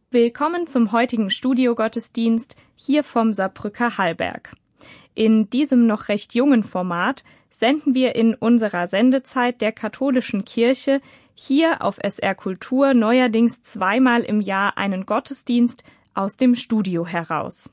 Willkommen zum heutigen Studiogottesdienst hier vom Saarbrücker Hallberg. In diesem noch recht jungen Format senden wir in unserer Sendezeit der katholischen Kirche hier auf SR Kultur neuerdings zweimal im Jahr einen Gottesdienst aus dem Studio heraus.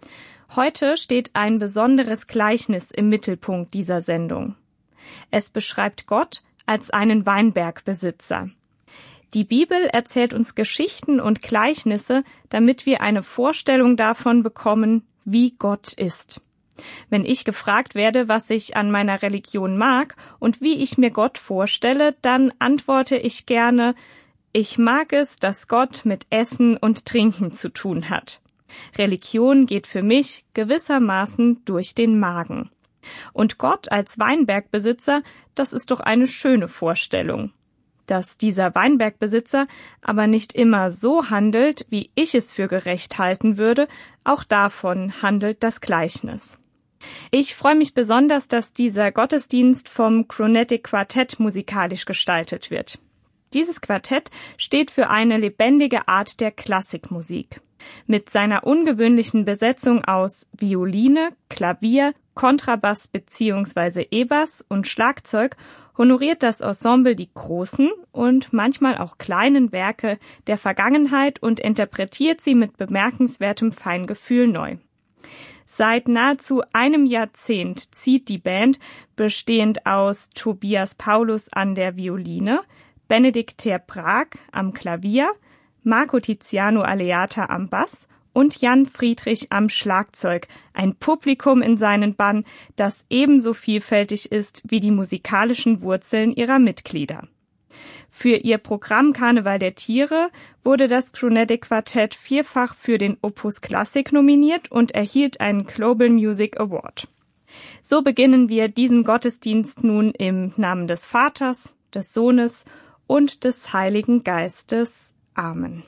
Heute steht ein besonderes Gleichnis im Mittelpunkt dieser Sendung. Es beschreibt Gott als einen Weinbergbesitzer. Die Bibel erzählt uns Geschichten und Gleichnisse, damit wir eine Vorstellung davon bekommen, wie Gott ist. Wenn ich gefragt werde, was ich an meiner Religion mag und wie ich mir Gott vorstelle, dann antworte ich gerne, ich mag es, dass Gott mit Essen und Trinken zu tun hat. Religion geht für mich gewissermaßen durch den Magen. Und Gott als Weinbergbesitzer, das ist doch eine schöne Vorstellung. Dass dieser Weinbergbesitzer aber nicht immer so handelt, wie ich es für gerecht halten würde, auch davon handelt das Gleichnis. Ich freue mich besonders, dass dieser Gottesdienst vom Chronetic Quartett musikalisch gestaltet wird. Dieses Quartett steht für eine lebendige Art der Klassikmusik. Mit seiner ungewöhnlichen Besetzung aus Violine, Klavier, Kontrabass bzw. E-Bass und Schlagzeug honoriert das Ensemble die großen und manchmal auch kleinen Werke der Vergangenheit und interpretiert sie mit bemerkenswertem Feingefühl neu. Seit nahezu einem Jahrzehnt zieht die Band, bestehend aus Tobias Paulus an der Violine, Benedikt Ter-Braak am Klavier, Marco Tiziano Aleata am Bass und Jan Friedrich am Schlagzeug, ein Publikum in seinen Bann, das ebenso vielfältig ist wie die musikalischen Wurzeln ihrer Mitglieder. Für ihr Programm Karneval der Tiere wurde das Chronetic Quartett vierfach für den Opus Classic nominiert und erhielt einen Global Music Award. So beginnen wir diesen Gottesdienst nun im Namen des Vaters, des Sohnes und des Heiligen Geistes. Amen.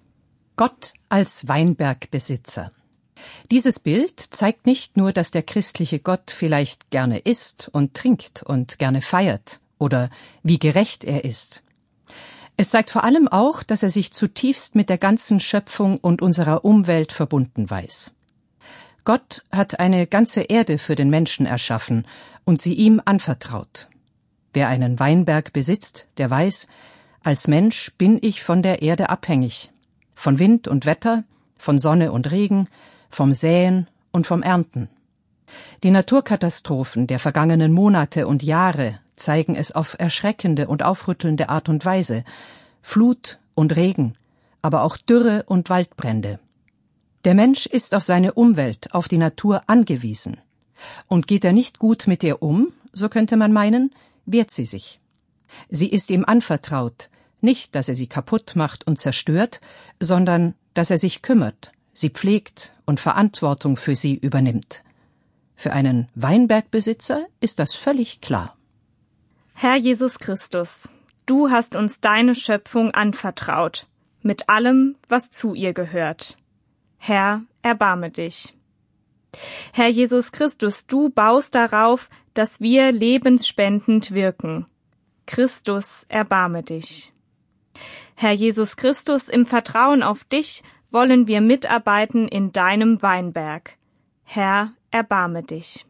Gott als Weinbergbesitzer. Dieses Bild zeigt nicht nur, dass der christliche Gott vielleicht gerne isst und trinkt und gerne feiert oder wie gerecht er ist. Es zeigt vor allem auch, dass er sich zutiefst mit der ganzen Schöpfung und unserer Umwelt verbunden weiß. Gott hat eine ganze Erde für den Menschen erschaffen und sie ihm anvertraut. Wer einen Weinberg besitzt, der weiß, als Mensch bin ich von der Erde abhängig. Von Wind und Wetter, von Sonne und Regen, vom Säen und vom Ernten. Die Naturkatastrophen der vergangenen Monate und Jahre zeigen es auf erschreckende und aufrüttelnde Art und Weise. Flut und Regen, aber auch Dürre und Waldbrände. Der Mensch ist auf seine Umwelt, auf die Natur angewiesen. Und geht er nicht gut mit ihr um, so könnte man meinen, wehrt sie sich. Sie ist ihm anvertraut, nicht, dass er sie kaputt macht und zerstört, sondern, dass er sich kümmert, sie pflegt und Verantwortung für sie übernimmt. Für einen Weinbergbesitzer ist das völlig klar. Herr Jesus Christus, du hast uns deine Schöpfung anvertraut, mit allem, was zu ihr gehört. Herr, erbarme dich. Herr Jesus Christus, du baust darauf, dass wir lebensspendend wirken. Christus, erbarme dich. Herr Jesus Christus, im Vertrauen auf dich wollen wir mitarbeiten in deinem Weinberg. Herr, erbarme dich.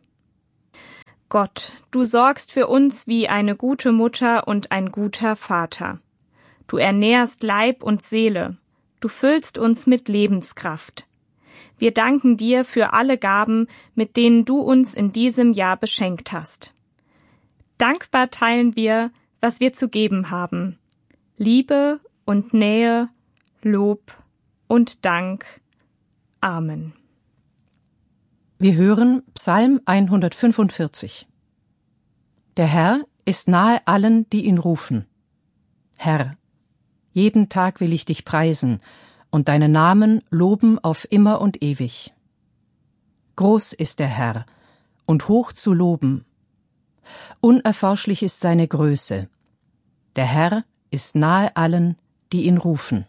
Gott, du sorgst für uns wie eine gute Mutter und ein guter Vater. Du ernährst Leib und Seele. Du füllst uns mit Lebenskraft. Wir danken dir für alle Gaben, mit denen du uns in diesem Jahr beschenkt hast. Dankbar teilen wir, was wir zu geben haben. Liebe und Nähe, Lob und Dank. Amen. Wir hören Psalm 145. Der Herr ist nahe allen, die ihn rufen. Herr, jeden Tag will ich dich preisen und deinen Namen loben auf immer und ewig. Groß ist der Herr und hoch zu loben. Unerforschlich ist seine Größe. Der Herr ist nahe allen, die ihn rufen.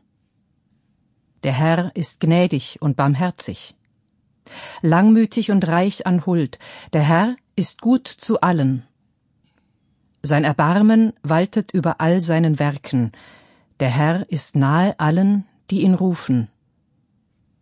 Der Herr ist gnädig und barmherzig. Langmütig und reich an Huld, der Herr ist gut zu allen. Sein Erbarmen waltet über all seinen Werken, der Herr ist nahe allen, die ihn rufen.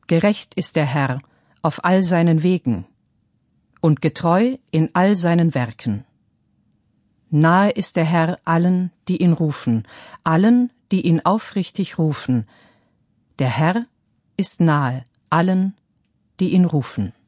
Gerecht ist der Herr auf all seinen Wegen und getreu in all seinen Werken. Nahe ist der Herr allen, die ihn rufen, allen, die ihn aufrichtig rufen. Der Herr ist nahe allen, die ihn rufen.